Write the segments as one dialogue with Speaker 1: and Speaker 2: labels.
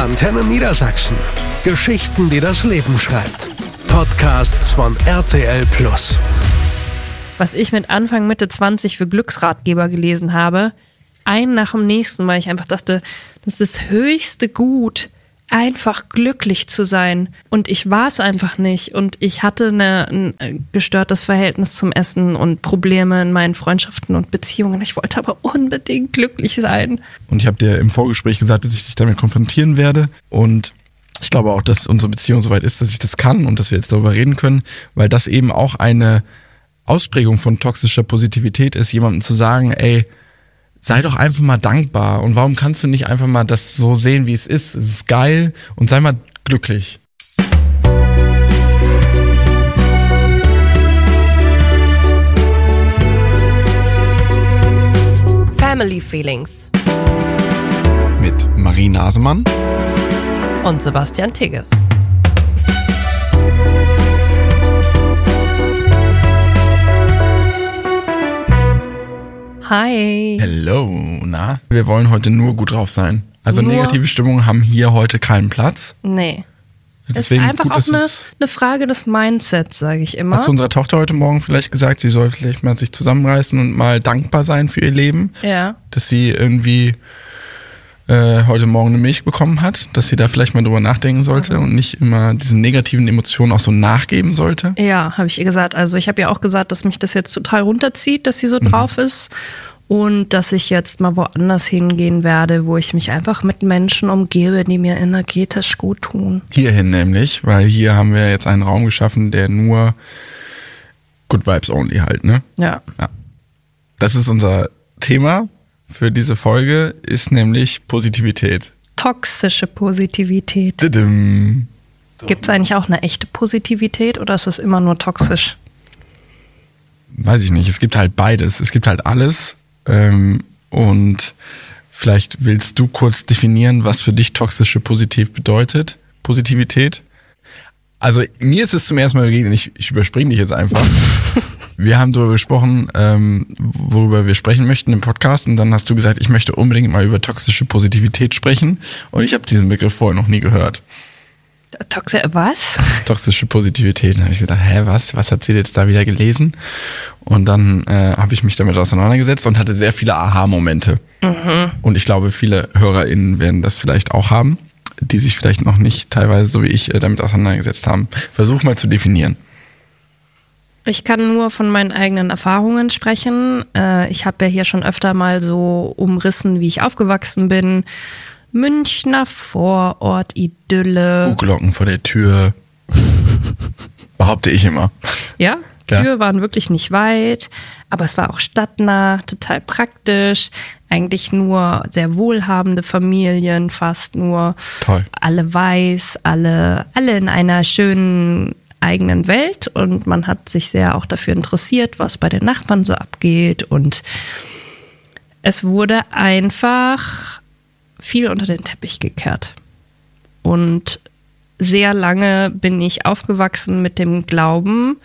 Speaker 1: Antenne Niedersachsen. Geschichten, die das Leben schreibt. Podcasts von RTL+.
Speaker 2: Was ich mit Anfang, Mitte 20 für Glücksratgeber gelesen habe, einen nach dem nächsten, weil ich einfach dachte, das ist das höchste Gut, einfach glücklich zu sein. Und ich war es einfach nicht. Und ich hatte ein gestörtes Verhältnis zum Essen und Probleme in meinen Freundschaften und Beziehungen. Ich wollte aber unbedingt glücklich sein.
Speaker 3: Und ich habe dir im Vorgespräch gesagt, dass ich dich damit konfrontieren werde. Und ich glaube auch, dass unsere Beziehung soweit ist, dass ich das kann und dass wir jetzt darüber reden können, weil das eben auch eine Ausprägung von toxischer Positivität ist, jemandem zu sagen, ey, sei doch einfach mal dankbar. Und warum kannst du nicht einfach mal das so sehen, wie es ist? Es ist geil und sei mal glücklich.
Speaker 4: Family Feelings
Speaker 3: Mit Marie Nasemann
Speaker 4: und Sebastian Tigges.
Speaker 2: Hi.
Speaker 3: Hello, na? Wir wollen heute nur gut drauf sein. Also
Speaker 2: Nur?
Speaker 3: negative Stimmungen haben hier heute keinen Platz.
Speaker 2: Nee.
Speaker 3: Deswegen
Speaker 2: ist einfach
Speaker 3: gut,
Speaker 2: auch
Speaker 3: dass
Speaker 2: eine Frage des Mindsets, sage ich immer.
Speaker 3: Hast du unserer Tochter heute Morgen vielleicht gesagt, sie soll vielleicht mal sich zusammenreißen und mal dankbar sein für ihr Leben?
Speaker 2: Ja.
Speaker 3: Dass sie irgendwie heute Morgen eine Milch bekommen hat, dass sie da vielleicht mal drüber nachdenken sollte und nicht immer diesen negativen Emotionen auch so nachgeben sollte?
Speaker 2: Ja, habe ich ihr gesagt. Also ich habe ihr auch gesagt, dass mich das jetzt total runterzieht, dass sie so drauf ist und dass ich jetzt mal woanders hingehen werde, wo ich mich einfach mit Menschen umgebe, die mir energetisch gut tun.
Speaker 3: Hierhin nämlich, weil hier haben wir jetzt einen Raum geschaffen, der nur Good Vibes Only halt, ne?
Speaker 2: Ja.
Speaker 3: Das ist unser Thema für diese Folge, ist nämlich Positivität.
Speaker 2: Toxische Positivität.
Speaker 3: Didim.
Speaker 2: Gibt es eigentlich auch eine echte Positivität oder ist das immer nur toxisch?
Speaker 3: Weiß ich nicht, es gibt halt beides, es gibt halt alles und vielleicht willst du kurz definieren, was für dich toxische Positivität. Also mir ist es zum ersten Mal begegnet, ich überspringe dich jetzt einfach. Wir haben darüber gesprochen, worüber wir sprechen möchten im Podcast und dann hast du gesagt, ich möchte unbedingt mal über toxische Positivität sprechen und ich habe diesen Begriff vorher noch nie gehört.
Speaker 2: Was?
Speaker 3: Toxische Positivität. Dann habe ich gedacht, was hat sie jetzt da wieder gelesen? Und dann habe ich mich damit auseinandergesetzt und hatte sehr viele Aha-Momente. Und ich glaube, viele HörerInnen werden das vielleicht auch haben, die sich vielleicht noch nicht teilweise so wie ich damit auseinandergesetzt haben. Versuch mal zu definieren.
Speaker 2: Ich kann nur von meinen eigenen Erfahrungen sprechen. Ich habe ja hier schon öfter mal so umrissen, wie ich aufgewachsen bin. Münchner Vorort, Idylle.
Speaker 3: Glocken vor der Tür. Behaupte ich immer.
Speaker 2: Ja,
Speaker 3: Klar.
Speaker 2: Türen waren wirklich nicht weit, aber es war auch stadtnah, total praktisch. Eigentlich nur sehr wohlhabende Familien, fast nur.
Speaker 3: Toll.
Speaker 2: Alle weiß, alle in einer schönen eigenen Welt und man hat sich sehr auch dafür interessiert, was bei den Nachbarn so abgeht und es wurde einfach viel unter den Teppich gekehrt. Und sehr lange bin ich aufgewachsen mit dem Glauben,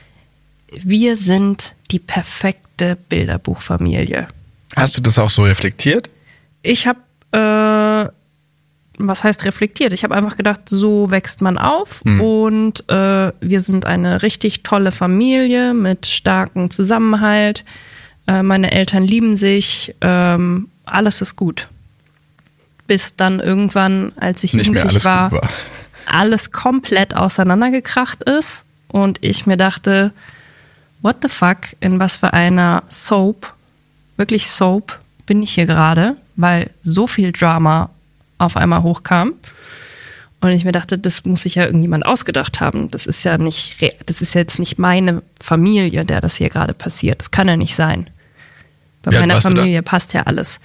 Speaker 2: wir sind die perfekte Bilderbuchfamilie.
Speaker 3: Hast du das auch so reflektiert?
Speaker 2: Ich habe, was heißt reflektiert? Ich habe einfach gedacht, so wächst man auf und wir sind eine richtig tolle Familie mit starkem Zusammenhalt. Meine Eltern lieben sich, alles ist gut. Bis dann irgendwann, als ich jugendlich war, alles komplett auseinandergekracht ist und ich mir dachte, what the fuck, in was für einer Soap, wirklich Soap, bin ich hier gerade, weil so viel Drama auf einmal hochkam und ich mir dachte, das muss sich ja irgendjemand ausgedacht haben. Das ist ja jetzt nicht meine Familie, der das hier gerade passiert. Das kann ja nicht sein. Bei meiner Familie passt ja alles.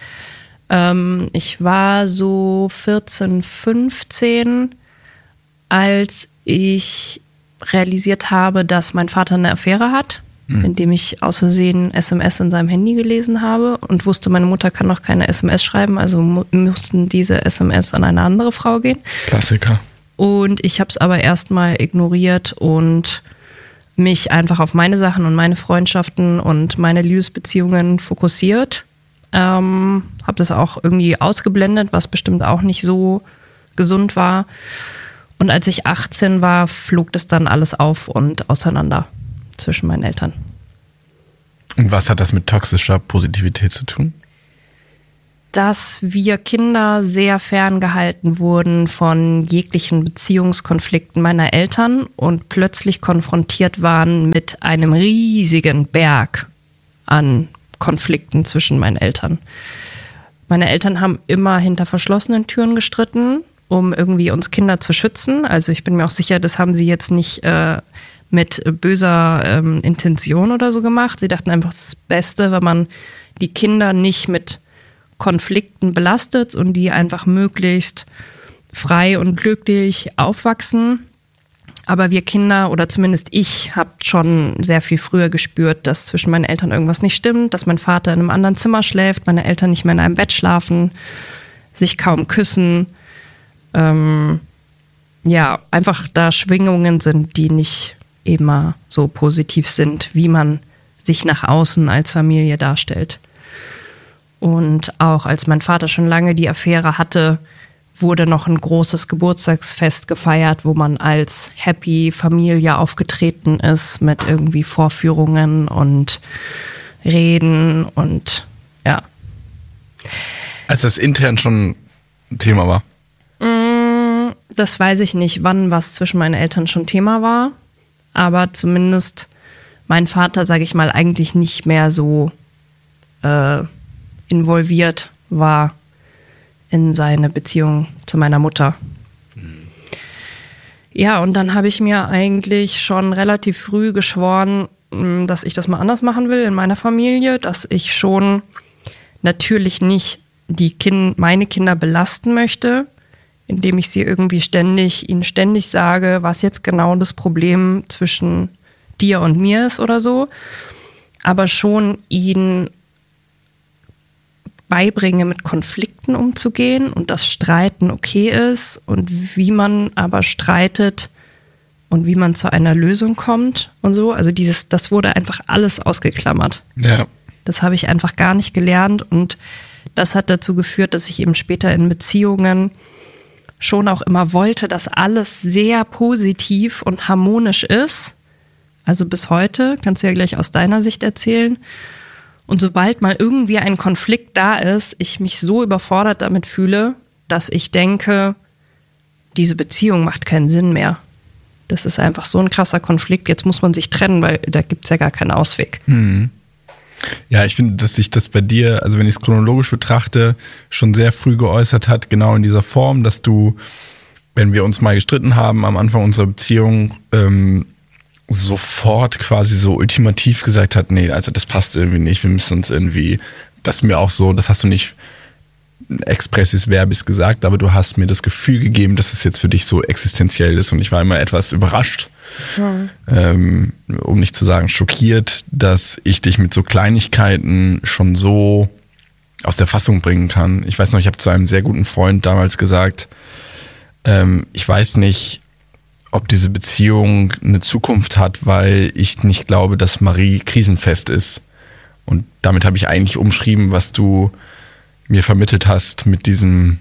Speaker 2: Ich war so 14, 15, als ich realisiert habe, dass mein Vater eine Affäre hat, indem ich aus Versehen SMS in seinem Handy gelesen habe und wusste, meine Mutter kann noch keine SMS schreiben, also mussten diese SMS an eine andere Frau gehen.
Speaker 3: Klassiker.
Speaker 2: Und ich habe es aber erstmal ignoriert und mich einfach auf meine Sachen und meine Freundschaften und meine Liebesbeziehungen fokussiert. Habe das auch irgendwie ausgeblendet, was bestimmt auch nicht so gesund war. Und als ich 18 war, flog das dann alles auf und auseinander zwischen meinen Eltern.
Speaker 3: Und was hat das mit toxischer Positivität zu tun?
Speaker 2: Dass wir Kinder sehr ferngehalten wurden von jeglichen Beziehungskonflikten meiner Eltern und plötzlich konfrontiert waren mit einem riesigen Berg an Konflikten zwischen meinen Eltern. Meine Eltern haben immer hinter verschlossenen Türen gestritten, um irgendwie uns Kinder zu schützen. Also ich bin mir auch sicher, das haben sie jetzt nicht mit böser Intention oder so gemacht. Sie dachten einfach, das Beste, wenn man die Kinder nicht mit Konflikten belastet und die einfach möglichst frei und glücklich aufwachsen. Aber wir Kinder, oder zumindest ich, habe schon sehr viel früher gespürt, dass zwischen meinen Eltern irgendwas nicht stimmt, dass mein Vater in einem anderen Zimmer schläft, meine Eltern nicht mehr in einem Bett schlafen, sich kaum küssen. Einfach da Schwingungen sind, die nicht immer so positiv sind, wie man sich nach außen als Familie darstellt. Und auch als mein Vater schon lange die Affäre hatte, wurde noch ein großes Geburtstagsfest gefeiert, wo man als Happy Familie aufgetreten ist mit irgendwie Vorführungen und Reden und ja.
Speaker 3: Als das intern schon ein Thema war?
Speaker 2: Das weiß ich nicht, wann was zwischen meinen Eltern schon Thema war, aber zumindest mein Vater, sage ich mal, eigentlich nicht mehr so involviert war in seine Beziehung zu meiner Mutter. Ja, und dann habe ich mir eigentlich schon relativ früh geschworen, dass ich das mal anders machen will in meiner Familie, dass ich schon natürlich nicht meine Kinder belasten möchte, indem ich ihnen ständig sage, was jetzt genau das Problem zwischen dir und mir ist oder so, aber schon ihnen beibringe, mit Konflikten umzugehen und dass Streiten okay ist und wie man aber streitet und wie man zu einer Lösung kommt und so. Also das wurde einfach alles ausgeklammert.
Speaker 3: Ja.
Speaker 2: Das habe ich einfach gar nicht gelernt und das hat dazu geführt, dass ich eben später in Beziehungen schon auch immer wollte, dass alles sehr positiv und harmonisch ist. Also bis heute, kannst du ja gleich aus deiner Sicht erzählen. Und sobald mal irgendwie ein Konflikt da ist, ich mich so überfordert damit fühle, dass ich denke, diese Beziehung macht keinen Sinn mehr. Das ist einfach so ein krasser Konflikt, jetzt muss man sich trennen, weil da gibt es ja gar keinen Ausweg.
Speaker 3: Mhm. Ja, ich finde, dass sich das bei dir, also wenn ich es chronologisch betrachte, schon sehr früh geäußert hat, genau in dieser Form, dass du, wenn wir uns mal gestritten haben am Anfang unserer Beziehung, sofort quasi so ultimativ gesagt hat, nee, also das passt irgendwie nicht, wir müssen uns irgendwie, das ist mir auch so, das hast du nicht expressis verbis gesagt, aber du hast mir das Gefühl gegeben, dass es jetzt für dich so existenziell ist und ich war immer etwas überrascht, um nicht zu sagen schockiert, dass ich dich mit so Kleinigkeiten schon so aus der Fassung bringen kann. Ich weiß noch, ich habe zu einem sehr guten Freund damals gesagt, ich weiß nicht, ob diese Beziehung eine Zukunft hat, weil ich nicht glaube, dass Marie krisenfest ist. Und damit habe ich eigentlich umschrieben, was du mir vermittelt hast mit dieser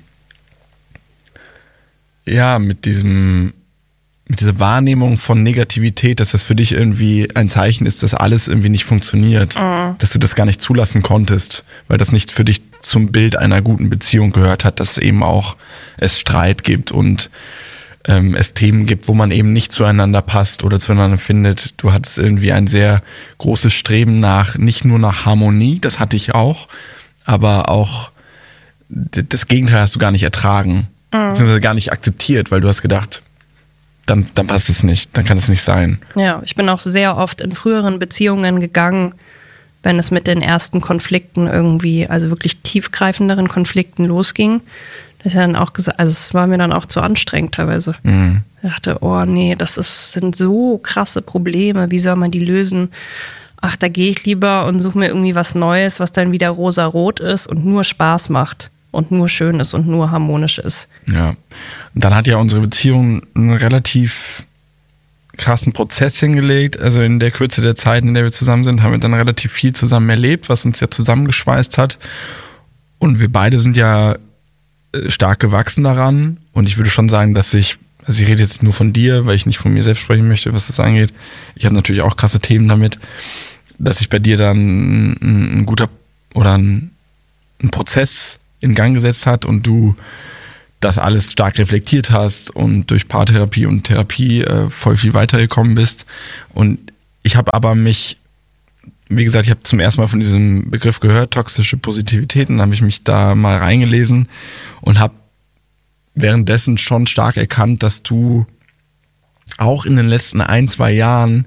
Speaker 3: Wahrnehmung von Negativität, dass das für dich irgendwie ein Zeichen ist, dass alles irgendwie nicht funktioniert. Dass du das gar nicht zulassen konntest, weil das nicht für dich zum Bild einer guten Beziehung gehört hat, dass eben auch es Streit gibt und es Themen gibt, wo man eben nicht zueinander passt oder zueinander findet. Du hattest irgendwie ein sehr großes Streben nicht nur nach Harmonie, das hatte ich auch, aber auch das Gegenteil hast du gar nicht ertragen, beziehungsweise gar nicht akzeptiert, weil du hast gedacht, dann passt es nicht, dann kann es nicht sein. Ja,
Speaker 2: ich bin auch sehr oft in früheren Beziehungen gegangen, wenn es mit den ersten Konflikten irgendwie, also wirklich tiefgreifenderen Konflikten losging. Das hat dann auch gesagt, also es war mir dann auch zu anstrengend teilweise. Mhm. Ich dachte, oh nee, sind so krasse Probleme, wie soll man die lösen? Ach, da gehe ich lieber und suche mir irgendwie was Neues, was dann wieder rosa-rot ist und nur Spaß macht und nur schön ist und nur harmonisch ist.
Speaker 3: Ja, und dann hat ja unsere Beziehung einen relativ krassen Prozess hingelegt. Also in der Kürze der Zeit, in der wir zusammen sind, haben wir dann relativ viel zusammen erlebt, was uns ja zusammengeschweißt hat. Und wir beide sind ja stark gewachsen daran und ich würde schon sagen, dass ich rede jetzt nur von dir, weil ich nicht von mir selbst sprechen möchte, was das angeht. Ich habe natürlich auch krasse Themen damit, dass sich bei dir dann ein guter oder ein Prozess in Gang gesetzt hat und du das alles stark reflektiert hast und durch Paartherapie und Therapie voll viel weitergekommen bist. Und ich habe aber wie gesagt, ich habe zum ersten Mal von diesem Begriff gehört, toxische Positivität, und dann habe ich mich da mal reingelesen und habe währenddessen schon stark erkannt, dass du auch in den letzten 1-2 Jahren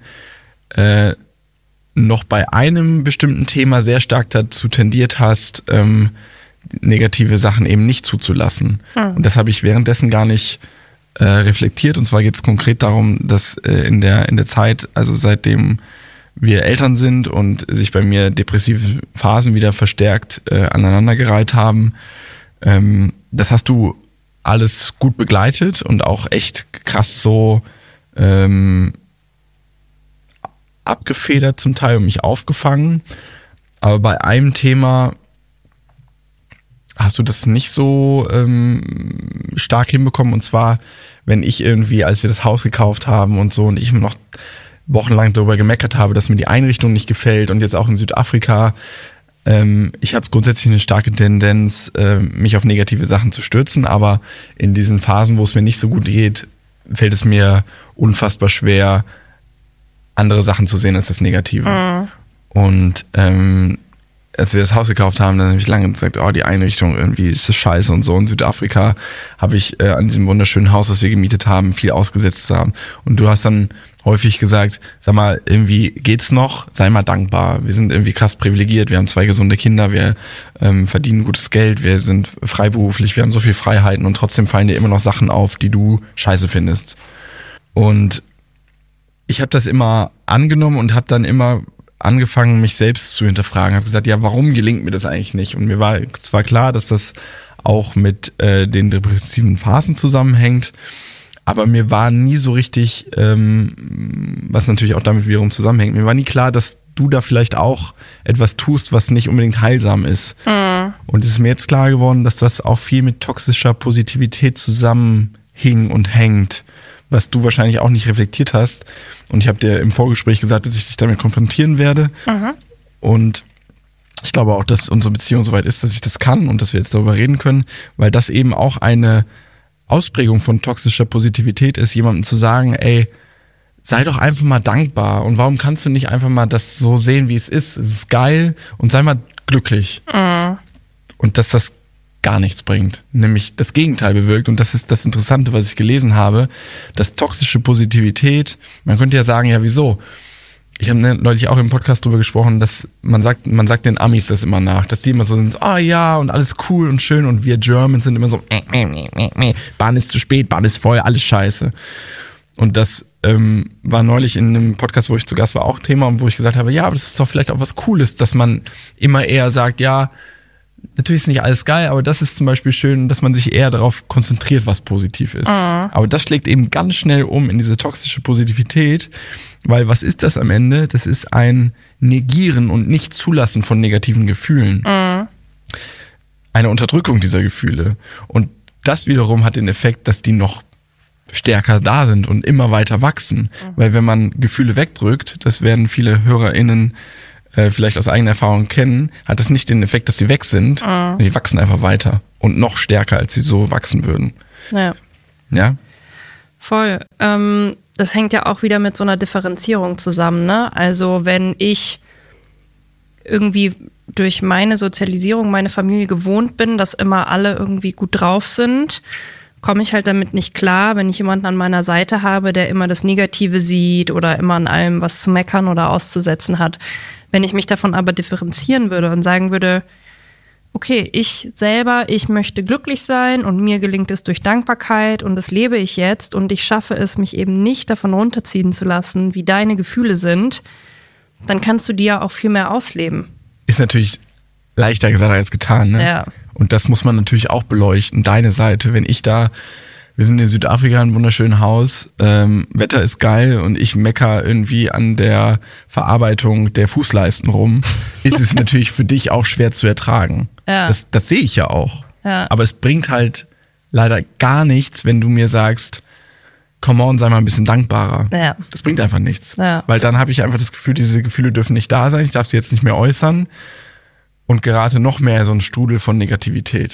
Speaker 3: noch bei einem bestimmten Thema sehr stark dazu tendiert hast, negative Sachen eben nicht zuzulassen. Und das habe ich währenddessen gar nicht reflektiert. Und zwar geht es konkret darum, dass in der Zeit, also seitdem wir Eltern sind und sich bei mir depressive Phasen wieder verstärkt aneinandergereiht haben, das hast du alles gut begleitet und auch echt krass so abgefedert zum Teil und mich aufgefangen. Aber bei einem Thema hast du das nicht so stark hinbekommen. Und zwar, wenn ich irgendwie, als wir das Haus gekauft haben und so, und ich noch wochenlang darüber gemeckert habe, dass mir die Einrichtung nicht gefällt, und jetzt auch in Südafrika, ich habe grundsätzlich eine starke Tendenz, mich auf negative Sachen zu stürzen, aber in diesen Phasen, wo es mir nicht so gut geht, fällt es mir unfassbar schwer, andere Sachen zu sehen als das Negative. Und als wir das Haus gekauft haben, dann habe ich lange gesagt, oh, die Einrichtung irgendwie ist das scheiße und so. In Südafrika habe ich an diesem wunderschönen Haus, das wir gemietet haben, viel ausgesetzt zu haben. Und du hast dann häufig gesagt, sag mal, irgendwie geht's noch, sei mal dankbar. Wir sind irgendwie krass privilegiert, wir haben 2 gesunde Kinder, wir verdienen gutes Geld, wir sind freiberuflich, wir haben so viel Freiheiten und trotzdem fallen dir immer noch Sachen auf, die du scheiße findest. Und ich habe das immer angenommen und habe dann immer angefangen, mich selbst zu hinterfragen. Habe gesagt, ja, warum gelingt mir das eigentlich nicht? Und mir war zwar klar, dass das auch mit den depressiven Phasen zusammenhängt, aber mir war nie so richtig, was natürlich auch damit wiederum zusammenhängt, mir war nie klar, dass du da vielleicht auch etwas tust, was nicht unbedingt heilsam ist. Und es ist mir jetzt klar geworden, dass das auch viel mit toxischer Positivität zusammenhing und hängt, was du wahrscheinlich auch nicht reflektiert hast. Und ich habe dir im Vorgespräch gesagt, dass ich dich damit konfrontieren werde. Und ich glaube auch, dass unsere Beziehung so weit ist, dass ich das kann und dass wir jetzt darüber reden können, weil das eben auch eine Ausprägung von toxischer Positivität ist, jemandem zu sagen, ey, sei doch einfach mal dankbar. Und warum kannst du nicht einfach mal das so sehen, wie es ist? Es ist geil und sei mal glücklich. Und dass das gar nichts bringt, nämlich das Gegenteil bewirkt. Und das ist das Interessante, was ich gelesen habe, dass toxische Positivität, man könnte ja sagen, ja, wieso? Ich habe neulich auch im Podcast drüber gesprochen, dass man sagt den Amis das immer nach, dass die immer so sind, ah ja, und alles cool und schön, und wir Germans sind immer so, Bahn ist zu spät, Bahn ist voll, alles scheiße. Und das war neulich in einem Podcast, wo ich zu Gast war, auch Thema, und wo ich gesagt habe, ja, aber das ist doch vielleicht auch was Cooles, dass man immer eher sagt, ja, natürlich ist nicht alles geil, aber das ist zum Beispiel schön, dass man sich eher darauf konzentriert, was positiv ist. Aber das schlägt eben ganz schnell um in diese toxische Positivität, weil was ist das am Ende? Das ist ein Negieren und Nicht-Zulassen von negativen Gefühlen. Eine Unterdrückung dieser Gefühle. Und das wiederum hat den Effekt, dass die noch stärker da sind und immer weiter wachsen. Weil wenn man Gefühle wegdrückt, das werden viele HörerInnen vielleicht aus eigener Erfahrung kennen, hat das nicht den Effekt, dass die weg sind. Die wachsen einfach weiter und noch stärker, als sie so wachsen würden. Ja?
Speaker 2: Voll. Das hängt ja auch wieder mit so einer Differenzierung zusammen, ne? Also wenn ich irgendwie durch meine Sozialisierung, meine Familie gewohnt bin, dass immer alle irgendwie gut drauf sind, komme ich halt damit nicht klar, wenn ich jemanden an meiner Seite habe, der immer das Negative sieht oder immer an allem was zu meckern oder auszusetzen hat. Wenn ich mich davon aber differenzieren würde und sagen würde, okay, ich möchte glücklich sein und mir gelingt es durch Dankbarkeit und das lebe ich jetzt und ich schaffe es, mich eben nicht davon runterziehen zu lassen, wie deine Gefühle sind, dann kannst du die ja auch viel mehr ausleben.
Speaker 3: Ist natürlich leichter gesagt als getan, ne?
Speaker 2: Ja.
Speaker 3: Und das muss man natürlich auch beleuchten, deine Seite. Wenn ich da, wir sind in Südafrika, ein wunderschönes Haus, Wetter ist geil und ich mecker irgendwie an der Verarbeitung der Fußleisten rum, ist es natürlich für dich auch schwer zu ertragen.
Speaker 2: Ja.
Speaker 3: Das sehe ich ja auch.
Speaker 2: Ja.
Speaker 3: Aber es bringt halt leider gar nichts, wenn du mir sagst, come on, sei mal ein bisschen dankbarer.
Speaker 2: Ja.
Speaker 3: Das bringt einfach nichts.
Speaker 2: Ja.
Speaker 3: Weil dann habe ich einfach das Gefühl, diese Gefühle dürfen nicht da sein, ich darf sie jetzt nicht mehr äußern und gerate noch mehr in so einen Strudel von Negativität.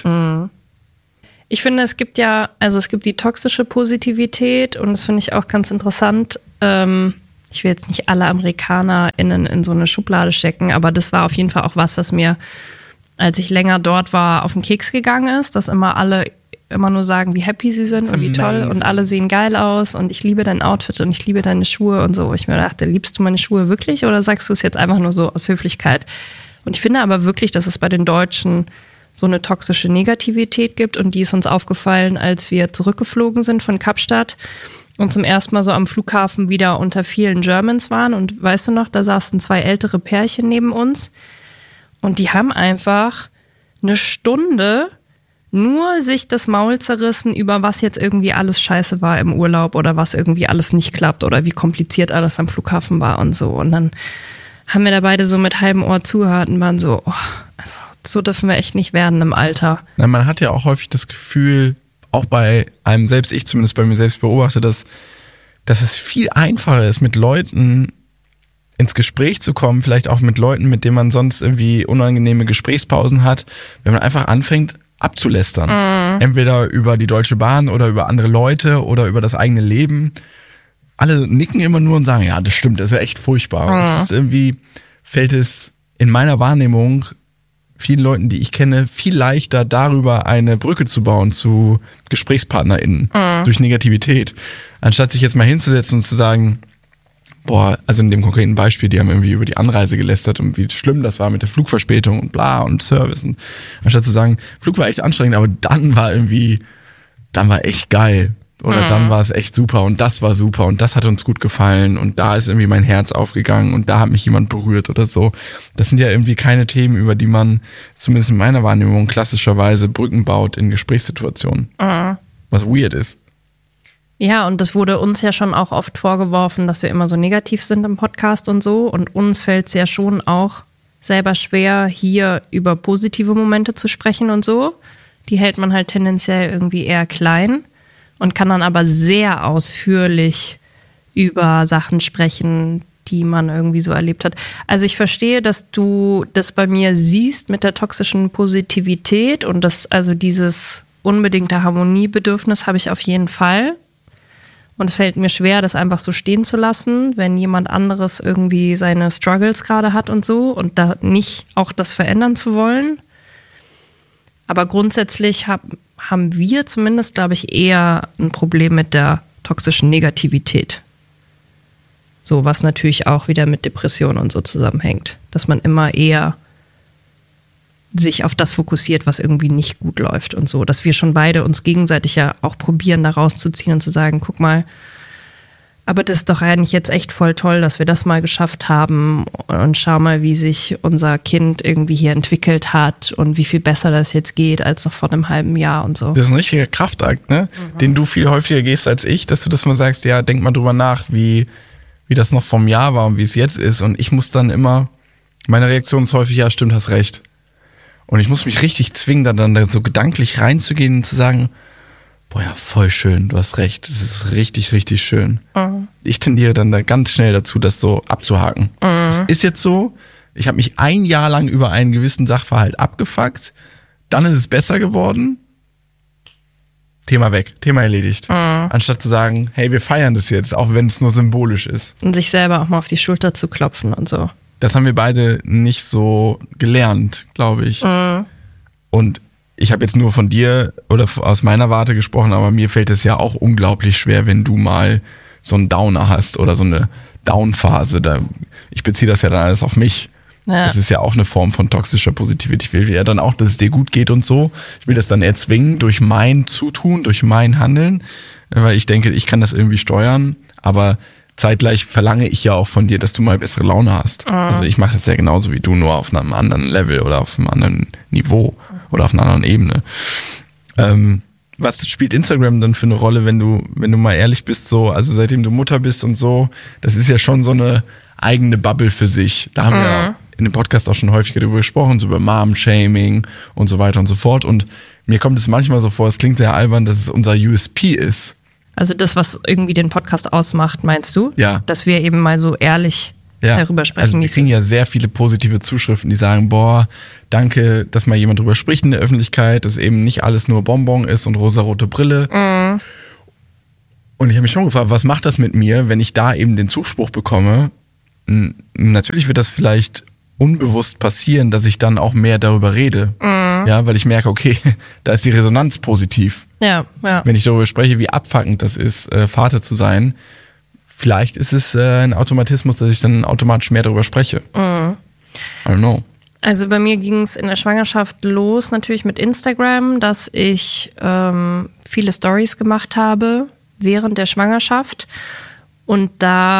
Speaker 2: Ich finde, es gibt die toxische Positivität und das finde ich auch ganz interessant. Ich will jetzt nicht alle AmerikanerInnen in so eine Schublade stecken, aber das war auf jeden Fall auch was mir, als ich länger dort war, auf den Keks gegangen ist, dass immer alle immer nur sagen, wie happy sie sind und wie toll und alle sehen geil aus und ich liebe dein Outfit und ich liebe deine Schuhe und so. Ich mir dachte, liebst du meine Schuhe wirklich oder sagst du es jetzt einfach nur so aus Höflichkeit? Und ich finde aber wirklich, dass es bei den Deutschen so eine toxische Negativität gibt und die ist uns aufgefallen, als wir zurückgeflogen sind von Kapstadt und zum ersten Mal so am Flughafen wieder unter vielen Germans waren und weißt du noch, da saßen 2 ältere Pärchen neben uns und die haben einfach eine Stunde nur sich das Maul zerrissen über was jetzt irgendwie alles scheiße war im Urlaub oder was irgendwie alles nicht klappt oder wie kompliziert alles am Flughafen war und so. Und dann haben wir da beide so mit halbem Ohr zugehört und waren so, also so dürfen wir echt nicht werden im Alter.
Speaker 3: Na, man hat ja auch häufig das Gefühl, auch bei einem selbst, ich zumindest bei mir selbst beobachte, dass es viel einfacher ist, mit Leuten ins Gespräch zu kommen, vielleicht auch mit Leuten, mit denen man sonst irgendwie unangenehme Gesprächspausen hat, wenn man einfach anfängt abzulästern. Entweder über die Deutsche Bahn oder über andere Leute oder über das eigene Leben. Alle nicken immer nur und sagen, ja, das stimmt, das ist ja echt furchtbar. Und es ist irgendwie, fällt es in meiner Wahrnehmung vielen Leuten, die ich kenne, viel leichter darüber eine Brücke zu bauen zu GesprächspartnerInnen durch Negativität. Anstatt sich jetzt mal hinzusetzen und zu sagen, boah, also in dem konkreten Beispiel, die haben irgendwie über die Anreise gelästert und wie schlimm das war mit der Flugverspätung und bla und Service. Und anstatt zu sagen, Flug war echt anstrengend, aber dann war echt geil. Oder dann war es echt super und das war super und das hat uns gut gefallen und da ist irgendwie mein Herz aufgegangen und da hat mich jemand berührt oder so. Das sind ja irgendwie keine Themen, über die man, zumindest in meiner Wahrnehmung, klassischerweise Brücken baut in Gesprächssituationen. Was weird ist.
Speaker 2: Ja, und das wurde uns ja schon auch oft vorgeworfen, dass wir immer so negativ sind im Podcast und so. Und uns fällt es ja schon auch selber schwer, hier über positive Momente zu sprechen und so. Die hält man halt tendenziell irgendwie eher klein und kann dann aber sehr ausführlich über Sachen sprechen, die man irgendwie so erlebt hat. Also ich verstehe, dass du das bei mir siehst mit der toxischen Positivität und also dieses unbedingte Harmoniebedürfnis habe ich auf jeden Fall. Und es fällt mir schwer, das einfach so stehen zu lassen, wenn jemand anderes irgendwie seine Struggles gerade hat und so und da nicht auch das verändern zu wollen. Aber grundsätzlich haben wir zumindest, glaube ich, eher ein Problem mit der toxischen Negativität. So, was natürlich auch wieder mit Depressionen und so zusammenhängt. Dass man immer eher sich auf das fokussiert, was irgendwie nicht gut läuft und so. Dass wir schon beide uns gegenseitig ja auch probieren, da rauszuziehen und zu sagen, guck mal, aber das ist doch eigentlich jetzt echt voll toll, dass wir das mal geschafft haben und schau mal, wie sich unser Kind irgendwie hier entwickelt hat und wie viel besser das jetzt geht als noch vor einem halben Jahr und so.
Speaker 3: Das ist ein richtiger Kraftakt, ne? Den du viel häufiger gehst als ich, dass du das mal sagst, ja, denk mal drüber nach, wie das noch vom Jahr war und wie es jetzt ist. Und ich muss dann immer, meine Reaktion ist häufig, ja, stimmt, hast recht. Und ich muss mich richtig zwingen, dann da so gedanklich reinzugehen und zu sagen, boah, ja, voll schön, du hast recht, das ist richtig, richtig schön. Ich tendiere dann da ganz schnell dazu, das so abzuhaken. Es ist jetzt so, ich habe mich ein Jahr lang über einen gewissen Sachverhalt abgefuckt, dann ist es besser geworden, Thema weg, Thema erledigt. Anstatt zu sagen, hey, wir feiern das jetzt, auch wenn es nur symbolisch ist.
Speaker 2: Und sich selber auch mal auf die Schulter zu klopfen und so.
Speaker 3: Das haben wir beide nicht so gelernt, glaube ich. Und ich habe jetzt nur von dir oder aus meiner Warte gesprochen, aber mir fällt es ja auch unglaublich schwer, wenn du mal so einen Downer hast oder so eine Down-Phase. Ich beziehe das ja dann alles auf mich. Ja. Das ist ja auch eine Form von toxischer Positivität. Ich will ja dann auch, dass es dir gut geht und so. Ich will das dann erzwingen durch mein Zutun, durch mein Handeln, weil ich denke, ich kann das irgendwie steuern, aber zeitgleich verlange ich ja auch von dir, dass du mal bessere Laune hast. Also ich mache das ja genauso wie du, nur auf einem anderen Level oder auf einem anderen Niveau oder auf einer anderen Ebene. Was spielt Instagram dann für eine Rolle, wenn du mal ehrlich bist, so, also seitdem du Mutter bist und so, das ist ja schon so eine eigene Bubble für sich. Da haben ja in dem Podcast auch schon häufiger darüber gesprochen, so über Mom-Shaming und so weiter und so fort. Und mir kommt es manchmal so vor, es klingt sehr albern, dass es unser USP ist.
Speaker 2: Also das, was irgendwie den Podcast ausmacht, meinst du?
Speaker 3: Ja.
Speaker 2: Dass wir eben mal so ehrlich darüber sprechen,
Speaker 3: also
Speaker 2: wie
Speaker 3: wir
Speaker 2: es
Speaker 3: kriegen
Speaker 2: ist.
Speaker 3: ja sehr viele positive Zuschriften, die sagen, boah, danke, dass mal jemand drüber spricht in der Öffentlichkeit, dass eben nicht alles nur Bonbon ist und rosarote Brille.
Speaker 2: Mhm.
Speaker 3: Und ich habe mich schon gefragt, was macht das mit mir, wenn ich da eben den Zuspruch bekomme? Natürlich wird das vielleicht unbewusst passieren, dass ich dann auch mehr darüber rede. Ja, weil ich merke, okay, da ist die Resonanz positiv.
Speaker 2: Ja.
Speaker 3: Wenn ich darüber spreche, wie abfuckend das ist, Vater zu sein, vielleicht ist es ein Automatismus, dass ich dann automatisch mehr darüber spreche. I don't know.
Speaker 2: Also bei mir ging es in der Schwangerschaft los, natürlich mit Instagram, dass ich viele Stories gemacht habe während der Schwangerschaft. Und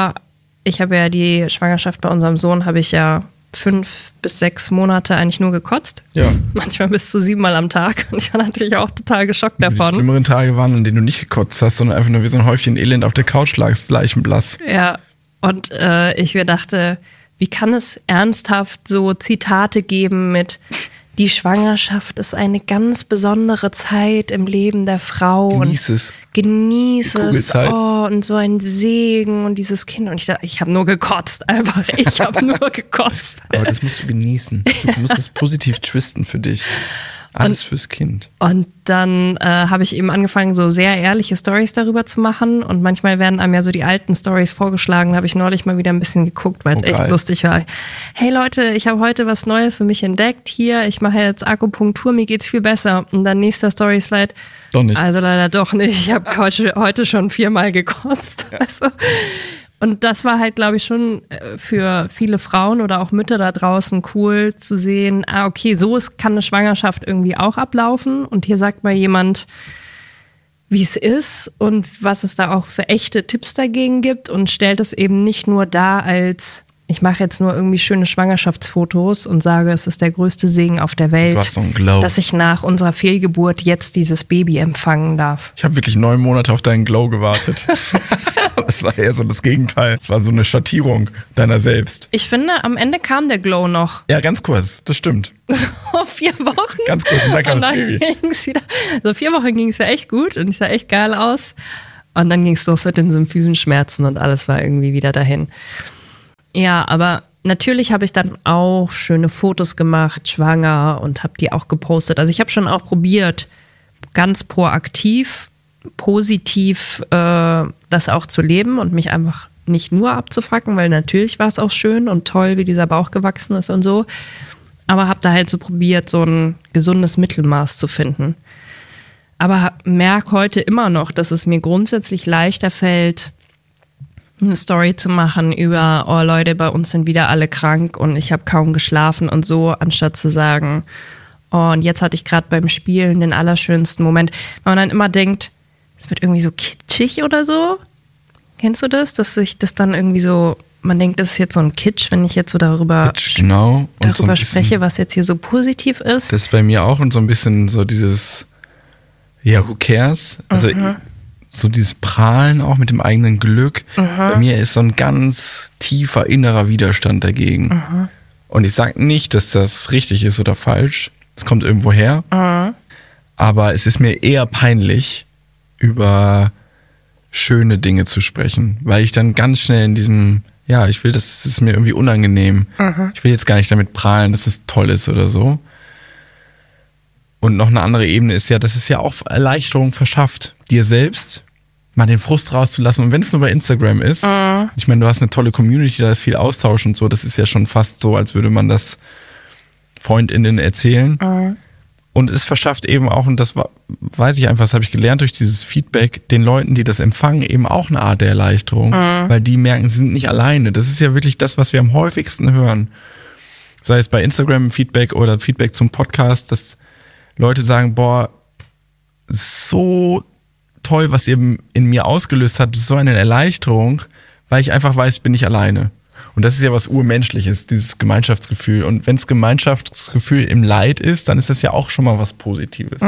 Speaker 2: ich habe ja die Schwangerschaft bei unserem Sohn, habe ich ja 5 bis 6 Monate eigentlich nur gekotzt. Ja. Manchmal bis zu 7 Mal am Tag. Und ich war natürlich auch total geschockt davon.
Speaker 3: Die schlimmeren Tage waren, an denen du nicht gekotzt hast, sondern einfach nur wie so ein Häufchen Elend auf der Couch lagst, leichenblass.
Speaker 2: Ja, und ich mir dachte, wie kann es ernsthaft so Zitate geben mit die Schwangerschaft ist eine ganz besondere Zeit im Leben der Frau.
Speaker 3: Genieß es.
Speaker 2: Genieß
Speaker 3: Die
Speaker 2: es.
Speaker 3: Kugelzeit.
Speaker 2: Oh, und so ein Segen und dieses Kind. Und ich habe nur gekotzt, einfach. Ich habe nur gekotzt.
Speaker 3: Aber das musst du genießen. Du musst das positiv twisten für dich. Alles fürs Kind.
Speaker 2: Und dann habe ich eben angefangen, so sehr ehrliche Stories darüber zu machen. Und manchmal werden einem ja so die alten Stories vorgeschlagen. Da habe ich neulich mal wieder ein bisschen geguckt, weil es echt
Speaker 3: geil.
Speaker 2: lustig war. Hey Leute, ich habe heute was Neues für mich entdeckt. Hier, ich mache jetzt Akupunktur, mir geht's viel besser. Und dann nächster Story-Slide.
Speaker 3: Doch nicht.
Speaker 2: Also leider doch nicht. Ich habe heute schon 4-mal gekotzt. Ja. Also, und das war halt, glaube ich, schon für viele Frauen oder auch Mütter da draußen cool zu sehen, okay, so kann eine Schwangerschaft irgendwie auch ablaufen. Und hier sagt mal jemand, wie es ist und was es da auch für echte Tipps dagegen gibt und stellt es eben nicht nur dar als, ich mache jetzt nur irgendwie schöne Schwangerschaftsfotos und sage, es ist der größte Segen auf der Welt,
Speaker 3: Du hast so einen Glow.
Speaker 2: dass ich nach unserer Fehlgeburt jetzt dieses Baby empfangen darf.
Speaker 3: Ich habe wirklich 9 Monate auf deinen Glow gewartet. Es war eher so das Gegenteil. Es war so eine Schattierung deiner selbst.
Speaker 2: Ich finde, am Ende kam der Glow noch.
Speaker 3: Ja, ganz kurz. Das stimmt.
Speaker 2: So 4 Wochen.
Speaker 3: Ganz kurz. Und dann kam das Baby.
Speaker 2: Ging's wieder. So 4 Wochen ging es ja echt gut und ich sah echt geil aus. Und dann ging es los mit den symphysen Schmerzen und alles war irgendwie wieder dahin. Ja, aber natürlich habe ich dann auch schöne Fotos gemacht, schwanger, und habe die auch gepostet. Also ich habe schon auch probiert, ganz proaktiv, positiv das auch zu leben und mich einfach nicht nur abzufracken, weil natürlich war es auch schön und toll, wie dieser Bauch gewachsen ist und so. Aber habe da halt so probiert, so ein gesundes Mittelmaß zu finden. Aber merke heute immer noch, dass es mir grundsätzlich leichter fällt, eine Story zu machen über, oh Leute, bei uns sind wieder alle krank und ich habe kaum geschlafen und so, anstatt zu sagen, oh, und jetzt hatte ich gerade beim Spielen den allerschönsten Moment. Weil man dann immer denkt, es wird irgendwie so kitschig oder so. Kennst du das? Dass sich das dann irgendwie so, man denkt, das ist jetzt so ein Kitsch, wenn ich jetzt so darüber
Speaker 3: Genau. Und so ein bisschen,
Speaker 2: spreche, was jetzt hier so positiv ist.
Speaker 3: das ist bei mir auch und so ein bisschen so dieses, ja, who cares? Also so dieses Prahlen auch mit dem eigenen Glück. Bei mir ist so ein ganz tiefer innerer Widerstand dagegen. Und ich sage nicht, dass das richtig ist oder falsch. Es kommt irgendwo her. Aber es ist mir eher peinlich, über schöne Dinge zu sprechen, weil ich dann ganz schnell in diesem, ja, ich will, das ist mir irgendwie unangenehm. Ich will jetzt gar nicht damit prahlen, dass es toll ist oder so. Und noch eine andere Ebene ist ja, dass es ja auch Erleichterung verschafft, dir selbst mal den Frust rauszulassen. Und wenn es nur bei Instagram ist, ich meine, du hast eine tolle Community, da ist viel Austausch und so, das ist ja schon fast so, als würde man das FreundInnen erzählen. Und es verschafft eben auch, und das weiß ich einfach, das habe ich gelernt durch dieses Feedback, den Leuten, die das empfangen, eben auch eine Art der Erleichterung, weil die merken, sie sind nicht alleine. Das ist ja wirklich das, was wir am häufigsten hören. Sei es bei Instagram Feedback oder Feedback zum Podcast, dass Leute sagen, boah, so toll, was ihr in mir ausgelöst habt, so eine Erleichterung, weil ich einfach weiß, ich bin nicht alleine. Und das ist ja was Urmenschliches, dieses Gemeinschaftsgefühl. Und wenn es Gemeinschaftsgefühl im Leid ist, dann ist das ja auch schon mal was Positives.